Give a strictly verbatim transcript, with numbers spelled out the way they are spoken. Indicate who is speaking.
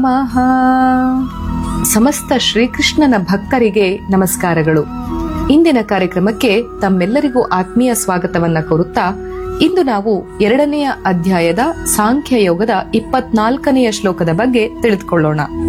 Speaker 1: ಮಹಾ ಸಮಸ್ತ ಶ್ರೀಕೃಷ್ಣನ ಭಕ್ತರಿಗೆ ನಮಸ್ಕಾರಗಳು. ಇಂದಿನ ಕಾರ್ಯಕ್ರಮಕ್ಕೆ ತಮ್ಮೆಲ್ಲರಿಗೂ ಆತ್ಮೀಯ ಸ್ವಾಗತವನ್ನ ಕೋರುತ್ತಾ, ಇಂದು ನಾವು ಎರಡನೆಯ ಅಧ್ಯಾಯದ ಸಾಂಖ್ಯ ಯೋಗದ ಇಪ್ಪತ್ನಾಲ್ಕನೆಯ ಶ್ಲೋಕದ ಬಗ್ಗೆ ತಿಳಿದುಕೊಳ್ಳೋಣ.